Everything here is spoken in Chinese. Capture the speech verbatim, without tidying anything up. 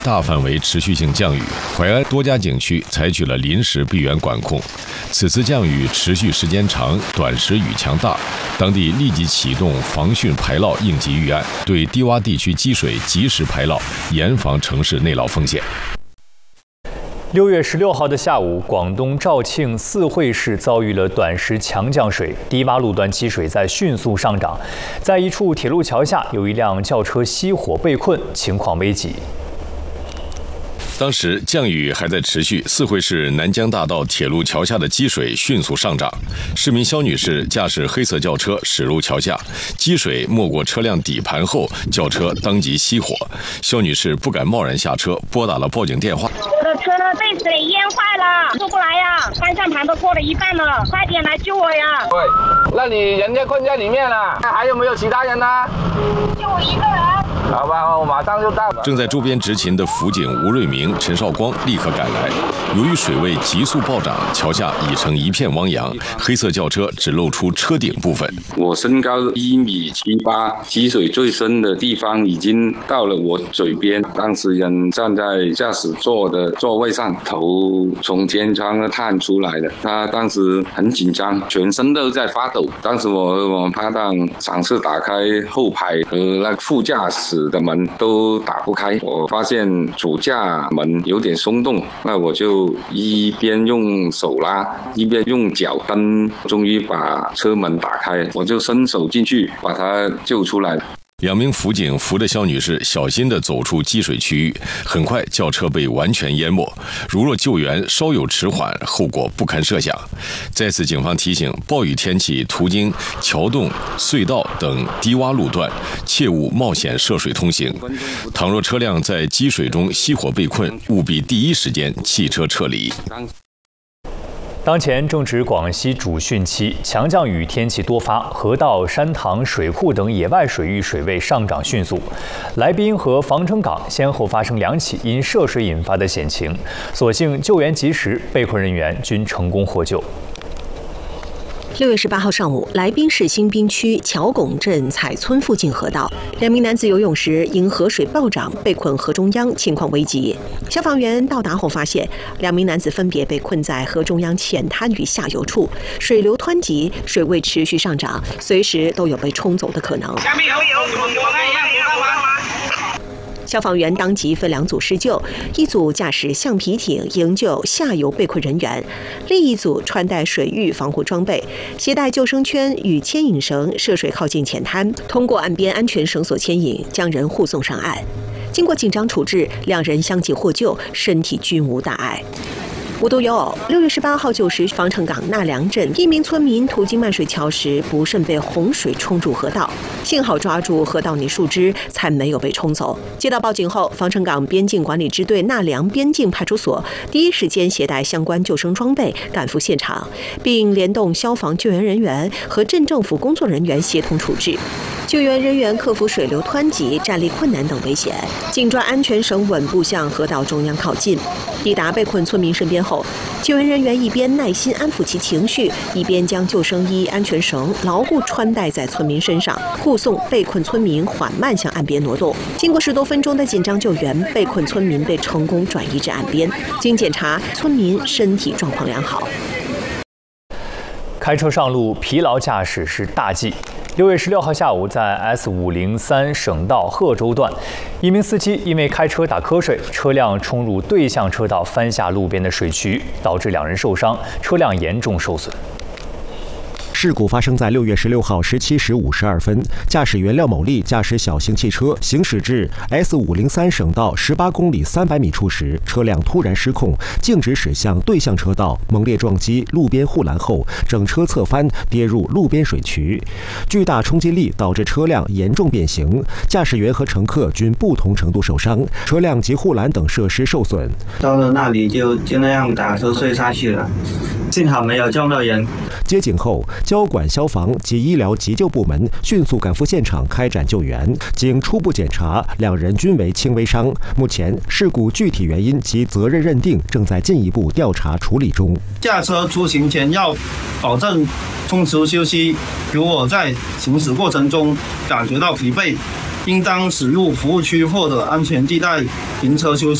大范围持续性降雨，淮安多家景区采取了临时闭园管控。此次降雨持续时间长，短时雨强大，当地立即启动防汛排涝应急预案，对低洼地区积水及时排涝，严防城市内涝风险。 六月十六号的下午，广东肇庆四惠市遭遇了短时强降水，低洼路段积水在迅速上涨，在一处铁路桥下，有一辆轿车熄火被困，情况危急。 当时降雨还在持续，四惠市南江大道铁路桥下的积水迅速上涨。市民肖女士驾驶黑色轿车驶入桥下，积水没过车辆底盘后，轿车当即熄火。肖女士不敢贸然下车，拨打了报警电话。 我的车呢被水淹坏了，出不来呀！方向盘都过了一半了，快点来救我呀！ 对，那你人家困在里面了，还有没有其他人呢？ 就我一个人。 好吧，我马上就到。 正在周边执勤的辅警吴瑞明、陈少光立刻赶来。由于水位急速暴涨，桥下已成一片汪洋，黑色轿车只露出车顶部分。 我身高一米七八，积水最深的地方已经到了我嘴边。当事人站在驾驶座的座位上，头从天窗探出来的。他当时很紧张，全身都在发抖。当时我和我拍档尝试打开后排和那副驾驶的门都打不开，我发现主驾门有点松动，那我就一边用手拉，一边用脚蹬，终于把车门打开，我就伸手进去把他救出来。 两名辅警扶着肖女士小心地走出积水区域，很快轿车被完全淹没。如若救援稍有迟缓，后果不堪设想。在此，警方提醒：暴雨天气途经桥洞、隧道等低洼路段，切勿冒险涉水通行。倘若车辆在积水中熄火被困，务必第一时间弃车撤离。 当前正值广西主汛期，强降雨天气多发，河道、山塘、水库等野外水域水位上涨迅速。来宾和防城港先后发生两起因涉水引发的险情，所幸救援及时，被困人员均成功获救。 六月十八号上午，来宾市新滨区桥拱镇彩村附近河道，两名男子游泳时因河水暴涨被困河中央，情况危急。消防员到达后发现，两名男子分别被困在河中央浅滩与下游处，水流湍急，水位持续上涨，随时都有被冲走的可能。下面有有有消防员当即分两组施救，一组驾驶橡皮艇营救下游被困人员，另一组穿戴水域防护装备，携带救生圈与牵引绳涉水靠近浅滩，通过岸边安全绳索牵引，将人护送上岸。经过紧张处置，两人相继获救，身体均无大碍。无独有偶，六月十八号九时，防城港纳良镇一名村民途经漫水桥时，不慎被洪水冲入河道，幸好抓住河道内树枝，才没有被冲走。接到报警后，防城港边境管理支队纳良边境派出所第一时间携带相关救生装备赶赴现场，并联动消防救援人员和镇政府工作人员协同处置。救援人员克服水流湍急、站立困难等危险，紧抓安全绳稳步向河道中央靠近。抵达被困村民身边后，救援人员一边耐心安抚其情绪，一边将救生衣、安全绳牢固穿戴在村民身上，护送被困村民缓慢向岸边挪动。经过十多分钟的紧张救援，被困村民被成功转移至岸边。经检查，村民身体状况良好。 开车上路，疲劳驾驶是大忌。六月十六号下午，在 S 五零三省道贺州段，一名司机因为开车打瞌睡，车辆冲入对向车道，翻下路边的水渠，导致两人受伤，车辆严重受损。 事故发生在六月十六号十七时五十二分，驾驶员廖某利驾驶小型汽车行驶至 S 五零三省道十八公里三百米处时，车辆突然失控，径直驶向对向车道，猛烈撞击路边护栏后，整车侧翻，跌入路边水渠，巨大冲击力导致车辆严重变形，驾驶员和乘客均不同程度受伤，车辆及护栏等设施受损。 到了那里就就那样打瞌睡下去了，幸好没有撞到人。 接警后，交管消防及医疗急救部门迅速赶赴现场开展救援。经初步检查，两人均为轻微伤。目前事故具体原因及责任认定正在进一步调查处理中。 驾车出行前要保证充足休息，如果在行驶过程中感觉到疲惫， 应当驶入服务区或者安全地带停车休息。